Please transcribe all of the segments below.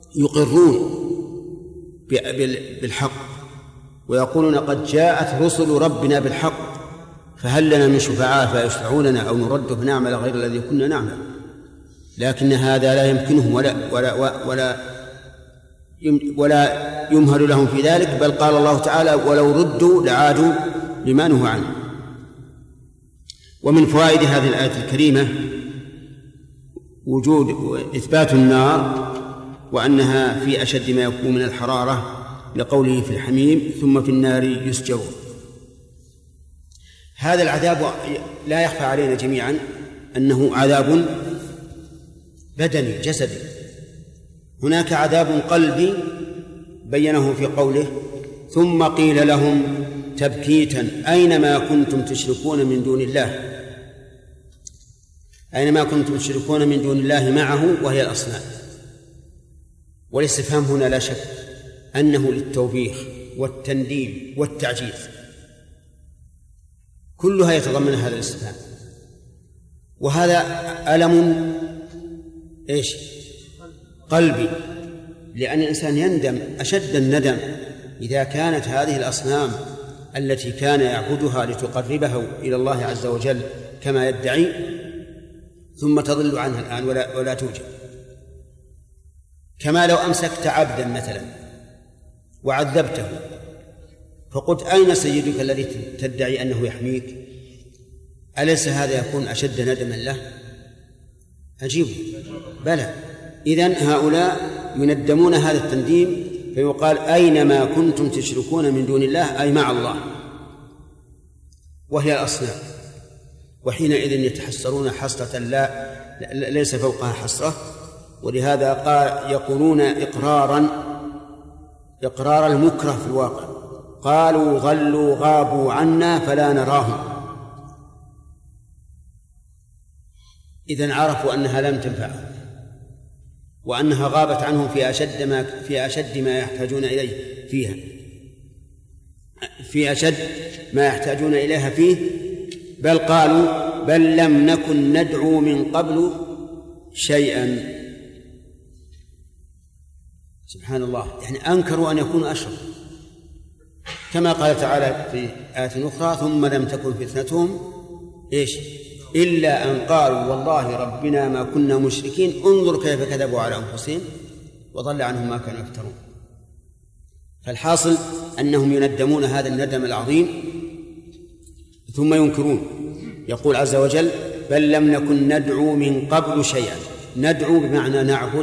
يقرون بالحق ويقولون قد جاءت رسل ربنا بالحق فهل لنا من شفعاء فيشفعون لنا أو نرد فنعمل غير الذي كنا نعمل، لكن هذا لا يمكنهم ولا يمهل لهم في ذلك، بل قال الله تعالى ولو ردوا لعادوا لما نهوا عنه. ومن فوائد هذه الآية الكريمة وجود إثبات النار وأنها في أشد ما يكون من الحرارة لقوله في الحميم ثم في النار يسجرون. هذا العذاب لا يخفى علينا جميعا أنه عذاب بدني جسدي. هناك عذاب قلبي بينه في قوله ثم قيل لهم تبكيتا أينما كنتم تشركون من دون الله، أينما كنتم تشركون من دون الله معه وهي الأصنام. والاستفهام هنا لا شك أنه للتوبيخ والتنديل والتعجيز، كلها يتضمن هذا الاستفهام. وهذا ألم قلبي، لأن الإنسان يندم أشد الندم إذا كانت هذه الأصنام التي كان يعبدها لتقربه إلى الله عز وجل كما يدعي ثم تضل عنها الآن ولا توجد. كما لو أمسكت عبدا مثلا وعذبته فقلت أين سيدك الذي تدعي أنه يحميك؟ أليس هذا يكون أشد ندما له؟ عجيب. بلى. إذن هؤلاء يندمون هذا التنديم، فيقال أينما كنتم تشركون من دون الله أي مع الله وهي الأصنام، وحينئذ يتحسرون حسرة ليس فوقها حسرة. ولهذا يقولون إقرار المكره في الواقع، قالوا ضلوا غابوا عنا فلا نراهم. إذن عرفوا أنها لم تنفعهم وأنها غابت عنهم في أشد ما يحتاجون إليه فيها، في أشد ما يحتاجون إليها فيه. بل قالوا بل لم نكن ندعو من قبل شيئا. سبحان الله، يعني أنكروا أن يكونوا أشركوا، كما قال تعالى في آية أخرى ثم لم تكن فتنتهم إلا أن قالوا والله ربنا ما كنا مشركين انظر كيف كذبوا على أنفسهم وضل عنهم ما كانوا يفترون. فالحاصل أنهم يندمون هذا الندم العظيم ثم ينكرون. يقول عز وجل بل لم نكن ندعو من قبل شيئا. ندعو بمعنى نعبد،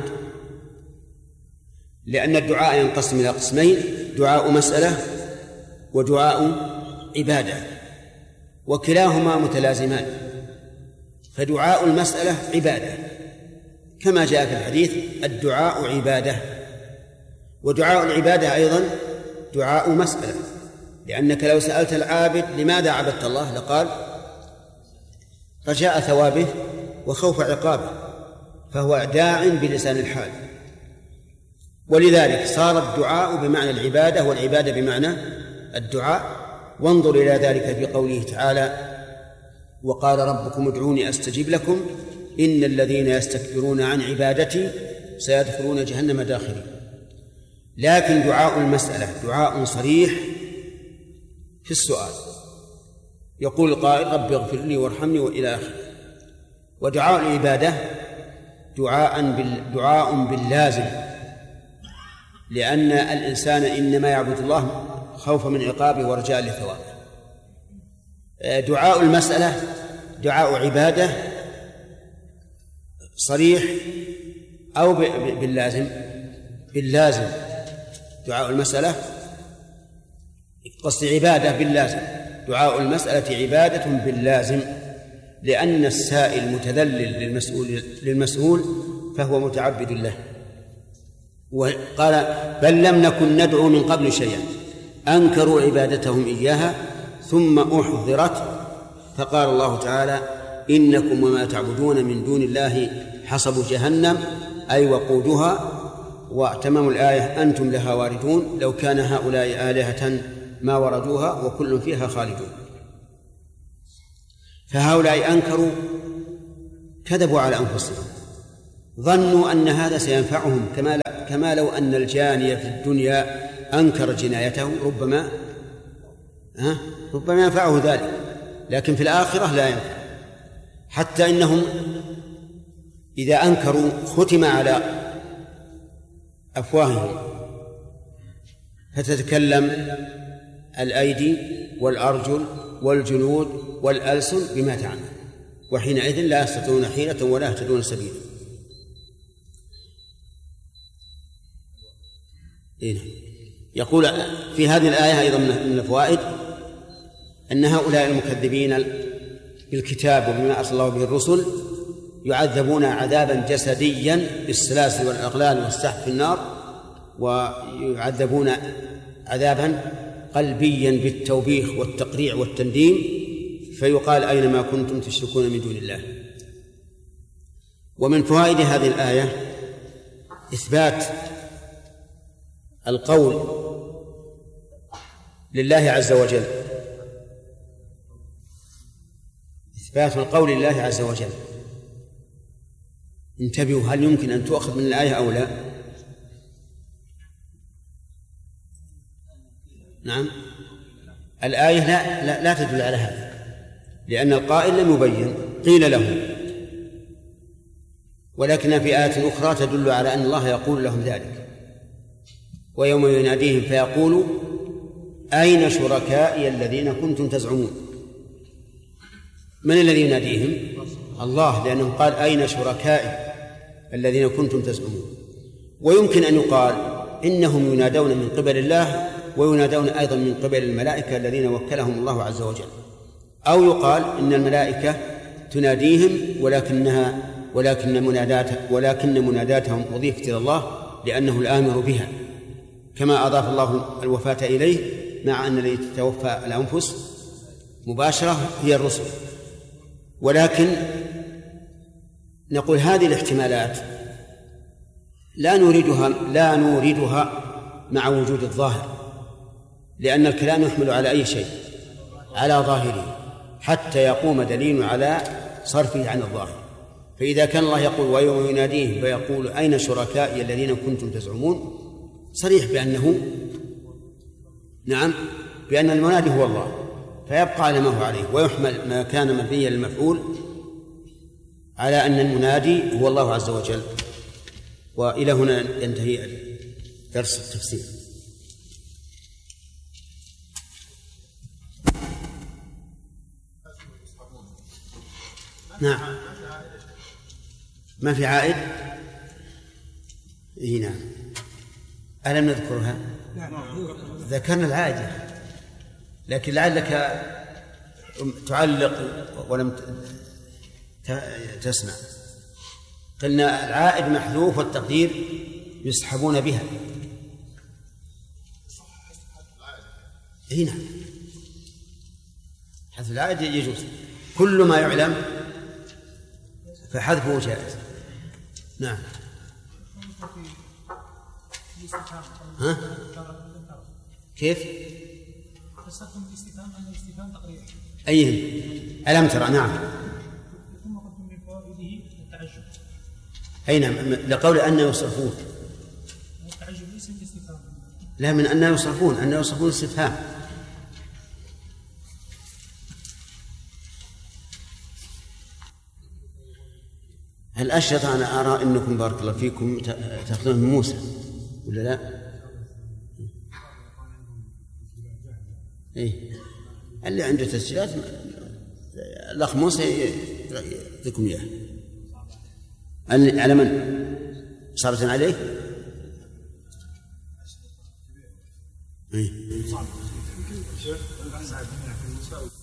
لأن الدعاء ينقسم إلى قسمين: دعاء مسألة ودعاء عبادة، وكلاهما متلازمان. فدعاء المسألة عبادة كما جاء في الحديث الدعاء عبادة، ودعاء العبادة أيضا دعاء مسألة، لأنك لو سألت العابد لماذا عبدت الله لقال رجاء ثوابه وخوف عقابه، فهو داع بلسان الحال. ولذلك صار الدعاء بمعنى العبادة والعبادة بمعنى الدعاء. وانظر إلى ذلك في قوله تعالى وقال ربكم ادعوني أستجب لكم إن الذين يستكبرون عن عبادتي سيدخلون جهنم داخلين. لكن دعاء المسألة دعاء صريح في السؤال، يقول القائل رب اغفر لي وارحمني وإلى آخره. ودعاء العبادة دعاء باللازم، لأن الإنسان إنما يعبد الله خوفا من عقابه ورجاء لثوابه. دعاء المسألة دعاء عبادة صريح أو باللازم. دعاء المسألة قصد عبادة باللازم، دعاء المسألة عبادة باللازم، لأن السائل متذلل للمسؤول فهو متعبد له. وقال بل لم نكن ندعو من قبل شيئا، أنكروا عبادتهم إياها ثم أحضرت، فقال الله تعالى إنكم وما تعبدون من دون الله حصب جهنم أي وقودها. وتمام الآية أنتم لها واردون لو كان هؤلاء آلهة ما وردوها وكل فيها خالدون. فهؤلاء أنكروا، كذبوا على أنفسهم، ظنوا أن هذا سينفعهم كما لو أن الجاني في الدنيا أنكر جنايته ربما ينفعه ذلك، لكن في الآخرة لا ينفع. حتى إنهم إذا أنكروا ختم على أفواههم فتتكلم الأيدي والأرجل والجلود والألسن بما تعمل، وحينئذ لا يستطيعون حيلة ولا يهتدون سبيلا. يقول في هذه الآية أيضا من الفوائد أن هؤلاء المكذبين بالكتاب وبما أرسل الله به الرسل يعذبون عذابا جسديا بالسلاسل والأغلال والسحب في النار، ويعذبون عذابا قلبيا بالتوبيخ والتقريع والتنديم، فيقال أينما كنتم تشركون من دون الله. ومن فوائد هذه الآية إثبات القول لله عز وجل، إثبات القول لله عز وجل. انتبهوا، هل يمكن أن تؤخذ من الآية أو لا؟ نعم، الآية لا تدل على هذا، لأن القائل لم يبين، قيل له، ولكن في آية أخرى تدل على أن الله يقول لهم ذلك. ويوم يناديهم فيقول أين شركائي الذين كنتم تزعمون. من الذي يناديهم؟ الله، لأنه قال أين شركائي الذين كنتم تزعمون. ويمكن أن يقال إنهم ينادون من قبل الله وينادون أيضا من قبل الملائكة الذين وكلهم الله عز وجل، أو يقال إن الملائكة تناديهم ولكن مناداتهم أضيفت إلى الله لأنه الآمر بها، كما أضاف الله الوفاة إليه، مع أن الذي تتوفى الأنفس مباشرة هي الرسل. ولكن نقول هذه الاحتمالات لا نوردها مع وجود الظاهر، لأن الكلام يحمل على أي شيء؟ على ظاهره، حتى يقوم دليل على صرفه عن الظاهر. فإذا كان الله يقول ويوم يناديه فيقول أين شركائي الذين كنتم تزعمون، صريح بأنه بأن المنادي هو الله، فيبقى على ما هو عليه، ويحمل ما كان مبنيا للمفعول على أن المنادي هو الله عز وجل. وإلى هنا ينتهي درس التفسير. نعم، ما في عائد؟ نعم، ألم نذكرها؟ ذكرنا العائد، لكن لعلك تعلق ولم تسمع. قلنا العائد محذوف والتقدير يسحبون بها. هنا حذف العائد يجوز، كل ما يعلم فحذفه جائز. نعم. ها؟ كيف؟ استخدم الاستفهام أن الاستفهام تقرير. أيهم؟ ألم ترى؟ نعم. ثم قلت من فوائده التعجب. أي نعم، لقول أن يصرفون. التعجب ليس من الاستفهام. لا، من أن يصرفون استفهام. الأشرطة أنا أرى أنكم بارك الله فيكم تأخذون من موسى ولا لا؟ إيه، اللي عنده تسجيلات الأخ موسى يعطيكم إياه. على من؟ صارت عليه؟ إيه.